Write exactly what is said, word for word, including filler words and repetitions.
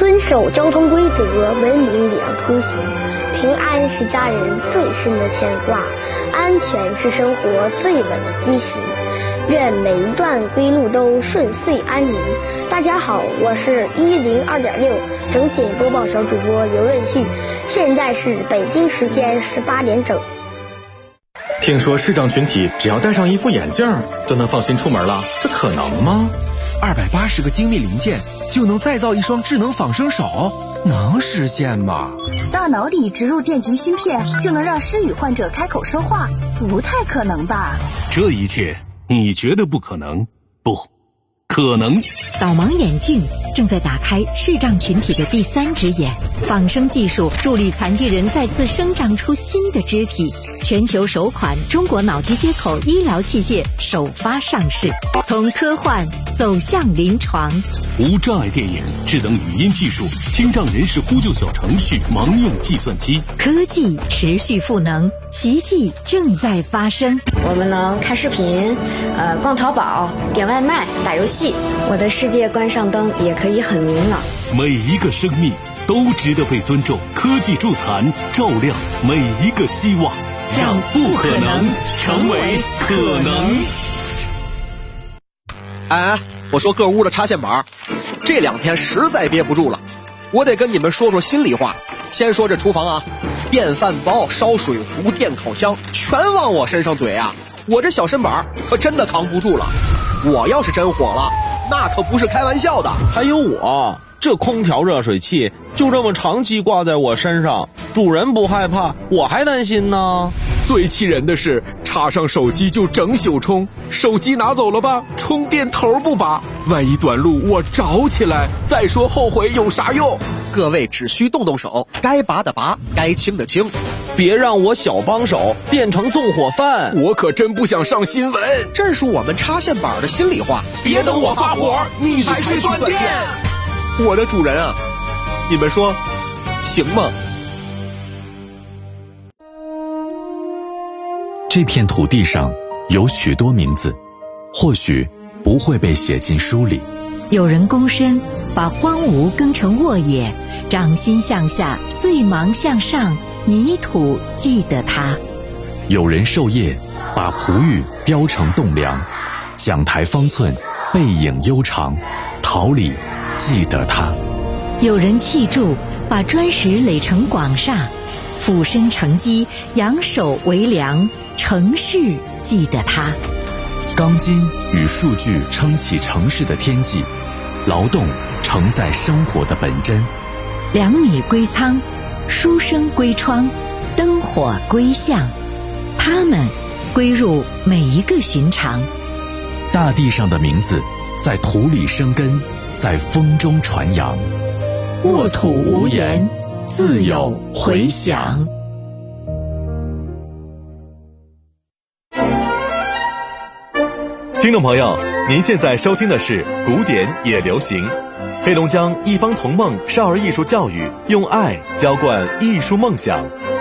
遵守交通规则，文明礼让出行。平安是家人最深的牵挂，安全是生活最稳的基石。愿每一段归路都顺遂安宁。大家好，我是一零二点六整点播报小主播刘润旭，现在是北京时间十八点整。 听说视障群体只要戴上一副眼镜就能放心出门了，这可能吗？ 二百八十个精密零件就能再造一双智能仿生手，能实现吗？ 大脑里植入电极芯片就能让失语患者开口说话，不太可能吧？ 这一切你觉得不可能？不可能。 导盲眼镜正在打开视障群体的第三只眼，仿生技术助力残疾人再次生长出新的肢体。全球首款中国脑机接口医疗器械首发上市，从科幻走向临床。 无障碍电影、智能语音技术、听障人士呼救小程序、盲用计算机， 科技持续赋能，奇迹正在发生。 我们能看视频，呃，逛淘宝、点外卖、打游戏，我的世界关上灯也可以很明朗。 每一个生命都值得被尊重，科技助残，照亮每一个希望，让不可能成为可能。 哎，我说各屋的插线板，这两天实在憋不住了，我得跟你们说说心里话。先说这厨房啊，电饭煲、烧水壶、电烤箱全往我身上怼啊，我这小身板可真的扛不住了。我要是真火了，那可不是开玩笑的。 还有我这空调热水器就这么长期挂在我身上，主人不害怕，我还担心呢。 最气人的是，插上手机就整宿充，手机拿走了吧，充电头不拔，万一短路我着起来，再说后悔有啥用？ 各位只需动动手，该拔的拔，该清的清， 别让我小帮手变成纵火犯， 我可真不想上新闻。 这是我们插线板的心里话， 别等我发火，你才去断电。 我的主人啊，你们说行吗？ 这片土地上有许多名字，或许不会被写进书里。 有人躬身把荒芜耕成沃野，掌心向下，碎芒向上，泥土记得它。 有人授业把璞玉雕成栋梁，讲台方寸，背影悠长，桃李记得它。 有人砌筑把砖石垒成广厦，俯身承基，仰首为梁，城市记得它。 钢筋与数据撑起城市的天际，劳动承载生活的本真。 粮米归仓，书生归窗，灯火归巷，它们归入每一个寻常。 大地上的名字在土里生根，在风中传扬。 沃土无言，自有回响。 听众朋友，您现在收听的是古典也流行，黑龙江一方童梦少儿艺术教育，用爱浇灌艺术梦想。